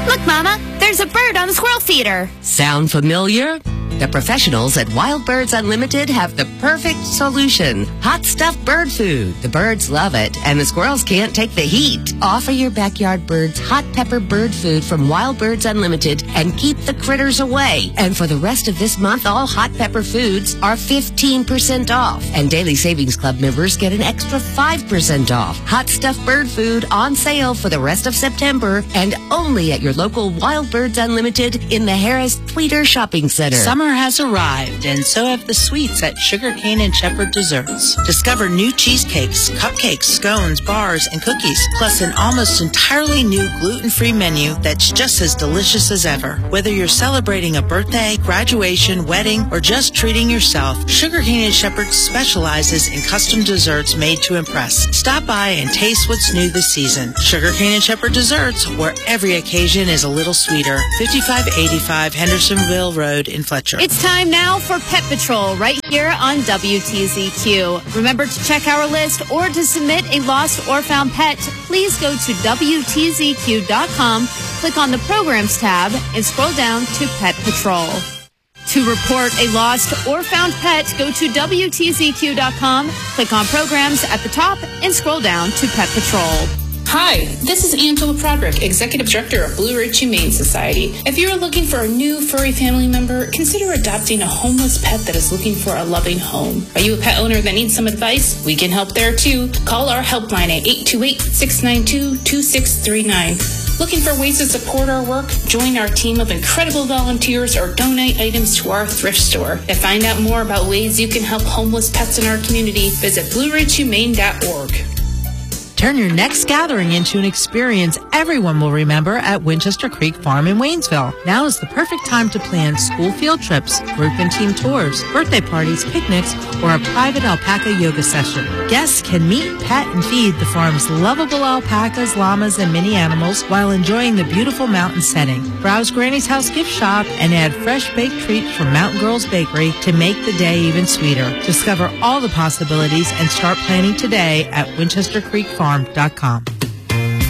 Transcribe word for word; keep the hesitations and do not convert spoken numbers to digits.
Look, Mama, there's a bird on the squirrel feeder. Sound familiar? The professionals at Wild Birds Unlimited have the perfect solution. Hot stuffed bird food. The birds love it, and the squirrels can't take the heat. Offer your backyard birds hot pepper bird food from Wild Birds Unlimited and keep the critters away. And for the rest of this month, all hot pepper foods are fifteen percent off. And Daily Savings Club members get an extra five percent off. Hot stuffed bird food on sale for the rest of September and only at your local Wild Birds Unlimited in the Harris Tweeter Shopping Center. Summer has arrived, and so have the sweets at Sugarcane and Shepherd Desserts. Discover new cheesecakes, cupcakes, scones, bars, and cookies, plus an almost entirely new gluten-free menu that's just as delicious as ever. Whether you're celebrating a birthday, graduation, wedding, or just treating yourself, Sugarcane and Shepherd specializes in custom desserts made to impress. Stop by and taste what's new this season. Sugarcane and Shepherd Desserts, where every occasion is a little sweeter. fifty-five eighty-five Hendersonville Road in Fletcher. It's time now for Pet Patrol right here on W T Z Q. Remember to check our list or to submit a lost or found pet. Please go to W T Z Q dot com, click on the Programs tab, and scroll down to Pet Patrol. To report a lost or found pet, go to W T Z Q dot com, click on Programs at the top, and scroll down to Pet Patrol. Hi, this is Angela Broderick, Executive Director of Blue Ridge Humane Society. If you're looking for a new furry family member, consider adopting a homeless pet that is looking for a loving home. Are you a pet owner that needs some advice? We can help there too. Call our helpline at eight two eight, six nine two, two six three nine. Looking for ways to support our work? Join our team of incredible volunteers or donate items to our thrift store. To find out more about ways you can help homeless pets in our community, visit blue ridge humane dot org. Turn your next gathering into an experience everyone will remember at Winchester Creek Farm in Waynesville. Now is the perfect time to plan school field trips, group and team tours, birthday parties, picnics, or a private alpaca yoga session. Guests can meet, pet, and feed the farm's lovable alpacas, llamas, and mini animals while enjoying the beautiful mountain setting. Browse Granny's House gift shop and add fresh baked treats from Mountain Girls Bakery to make the day even sweeter. Discover all the possibilities and start planning today at Winchester Creek Farm dot com.